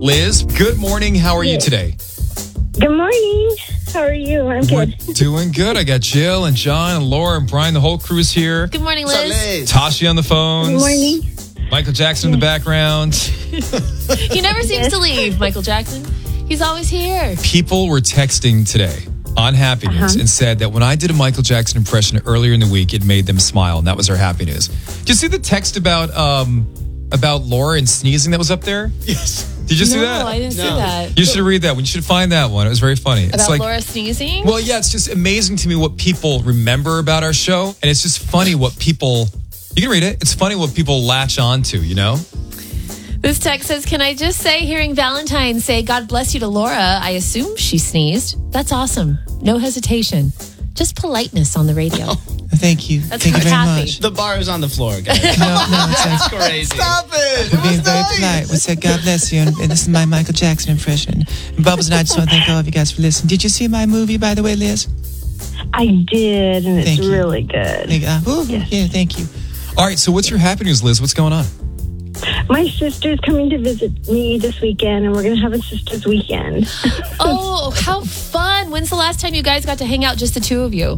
Liz, good morning. How are you today? Good morning. How are you? I'm We're good. doing good. I got Jill and John and Laura and Brian. The whole crew's here. Good morning, Liz. Tashi on the phones. Good morning. Michael Jackson in the background. He never seems to leave, Michael Jackson. He's always here. People were texting today on Happy News and said that when I did a Michael Jackson impression earlier in the week, it made them smile, and that was our Happy News. Did you see the text about Laura and sneezing that was up there? Yes. Did you see that? No, I didn't see that. You should read that one. You should find that one. It was very funny. About Laura sneezing? Well, yeah, it's just amazing to me what people remember about our show. And it's just funny what people, you can read it. It's funny what people latch on to, you know? This text says, can I just say, hearing Valentine say, God bless you to Laura, I assume she sneezed. That's awesome. No hesitation. Just politeness on the radio. Thank you. That's Thank you very happy. much. The bar is on the floor, guys. No, That's crazy. Stop it. we're being very polite. We said, God bless you. And this is my Michael Jackson impression. And Bubbles and I just want to thank all of you guys for listening. Did you see my movie, by the way, Liz? I did, and it's Thank you. really good. Yeah, thank you. All right, so what's your Happy News, Liz? What's going on? My sister's coming to visit me this weekend, and we're going to have a sister's weekend. Oh, how fun. When's the last time you guys got to hang out, just the two of you?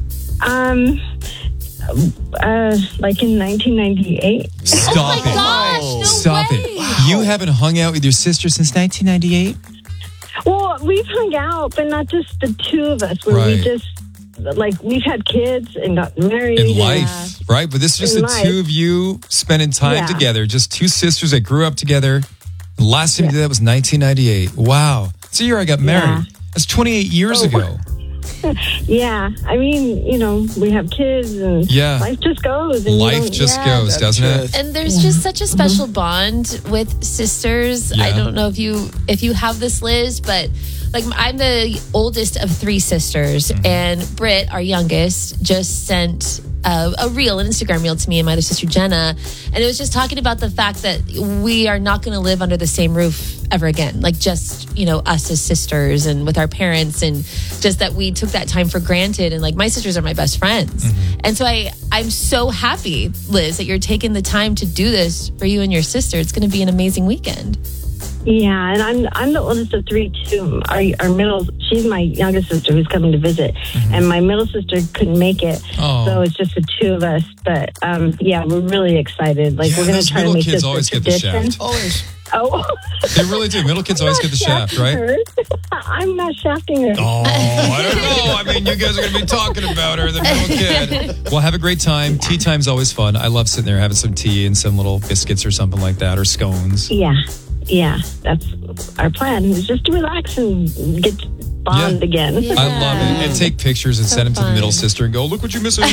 Like in 1998. Stop Oh my it. gosh, no Stop way. it. You haven't hung out with your sister since 1998? Well, we've hung out, but not just the two of us. Where Right. we just, like, we've had kids and got married. in and- life, right? But this is just In the life. two of you spending time Yeah. together, just two sisters that grew up together. The last time you did that was 1998. Wow. It's the year I got married. That's 28 years ago. Yeah, I mean, you know, we have kids, and Yeah. life just goes. And you Life don't- just yeah. goes, doesn't it? And there's just such a special bond with sisters. I Yeah. don't know if you have this, Liz, but like I'm the oldest of three sisters, and Britt, our youngest, just sent an Instagram reel to me and my other sister Jenna, and it was just talking about the fact that we are not going to live under the same roof ever again. Like just, you know, us as sisters and with our parents, and just that we took that time for granted. And like my sisters are my best friends. And so I'm so happy, Liz, that you're taking the time to do this for you and your sister. It's going to be an amazing weekend. Yeah, and I'm the oldest of three too. Our middle, she's my youngest sister who's coming to visit, and my middle sister couldn't make it, Oh. so it's just the two of us. But yeah, we're really excited. Like we're going those to try to middle make kids this a always get the tradition. shaft. Always. Oh, They really do. Middle kids always get the shaft, right? her. I'm not shafting her. Oh, I don't know. I mean, you guys are going to be talking about her, the middle kid. Well, have a great time. Tea time's always fun. I love sitting there having some tea and some little biscuits or something like that, or scones. Yeah, that's our plan. Is just to relax and get bond again. Yeah. I love it. And take pictures and send them to the middle sister and go, look what you missing.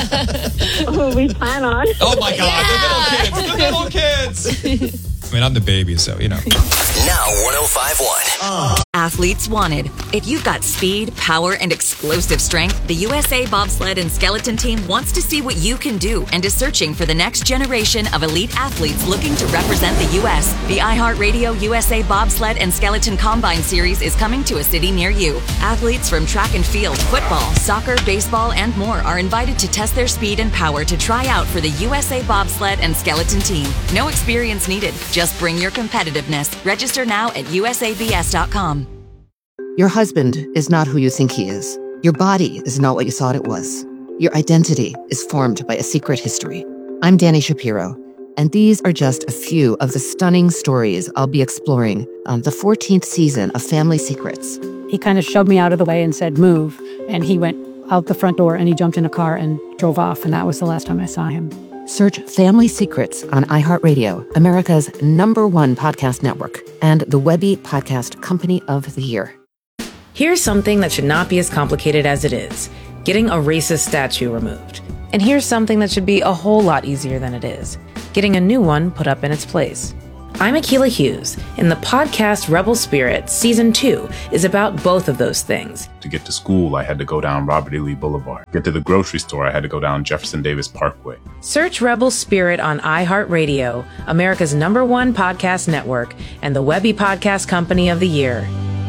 We plan on. Oh my God, the middle kids. I mean, I'm the baby, so, you know. Now 105.1. Athletes wanted. If you've got speed, power, and explosive strength, the USA Bobsled and Skeleton Team wants to see what you can do and is searching for the next generation of elite athletes looking to represent the U.S. The iHeartRadio USA Bobsled and Skeleton Combine Series is coming to a city near you. Athletes from track and field, football, soccer, baseball, and more are invited to test their speed and power to try out for the USA Bobsled and Skeleton Team. No experience needed. Just bring your competitiveness. Register now at usabs.com. Your husband is not who you think he is. Your body is not what you thought it was. Your identity is formed by a secret history. I'm Danny Shapiro, and these are just a few of the stunning stories I'll be exploring on the 14th season of Family Secrets. He kind of shoved me out of the way and said, move. And he went out the front door and he jumped in a car and drove off. And that was the last time I saw him. Search Family Secrets on iHeartRadio, America's #1 podcast network, and the Webby Podcast Company of the Year. Here's something that should not be as complicated as it is: getting a racist statue removed. And here's something that should be a whole lot easier than it is: getting a new one put up in its place. I'm Akilah Hughes, and the podcast Rebel Spirit Season 2 is about both of those things. To get to school, I had to go down Robert E. Lee Boulevard. Get to the grocery store, I had to go down Jefferson Davis Parkway. Search Rebel Spirit on iHeartRadio, America's #1 podcast network, and the Webby Podcast Company of the Year.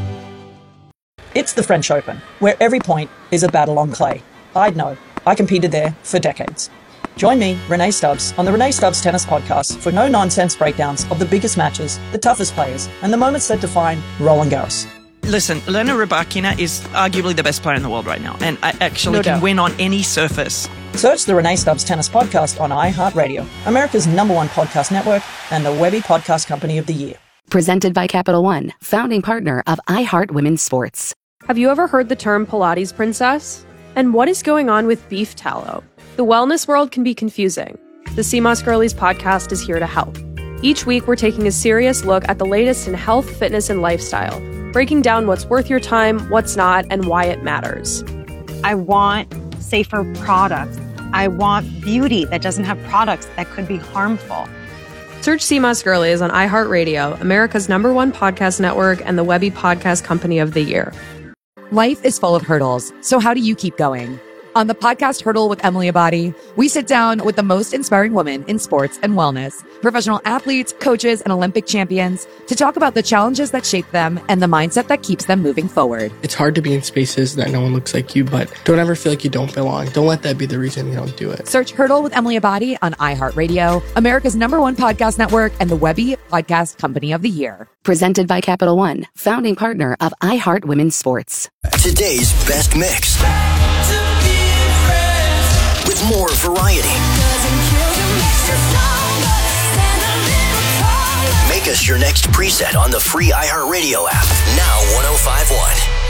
It's the French Open, where every point is a battle on clay. I'd know. I competed there for decades. Join me, Renee Stubbs, on the Renee Stubbs Tennis Podcast for no-nonsense breakdowns of the biggest matches, the toughest players, and the moments that define Roland Garros. Listen, Elena Rybakina is arguably the best player in the world right now, and I actually can win on any surface. Search the Renee Stubbs Tennis Podcast on iHeartRadio, America's #1 podcast network, and the Webby Podcast Company of the Year. Presented by Capital One, founding partner of iHeart Women's Sports. Have you ever heard the term Pilates princess? And what is going on with beef tallow? The wellness world can be confusing. The CMOS Girlies podcast is here to help. Each week, we're taking a serious look at the latest in health, fitness, and lifestyle, breaking down what's worth your time, what's not, and why it matters. I want safer products. I want beauty that doesn't have products that could be harmful. Search CMOS Girlies on iHeartRadio, America's #1 podcast network, and the Webby Podcast Company of the Year. Life is full of hurdles, so how do you keep going? On the podcast Hurdle with Emily Abadi, we sit down with the most inspiring women in sports and wellness, professional athletes, coaches, and Olympic champions to talk about the challenges that shape them and the mindset that keeps them moving forward. It's hard to be in spaces that no one looks like you, but don't ever feel like you don't belong. Don't let that be the reason you don't do it. Search Hurdle with Emily Abadi on iHeartRadio, America's #1 podcast network, and the Webby Podcast Company of the Year. Presented by Capital One, founding partner of iHeart Women's Sports. Today's best mix. With more variety. Make us your next preset on the free iHeartRadio app. Now 105.1.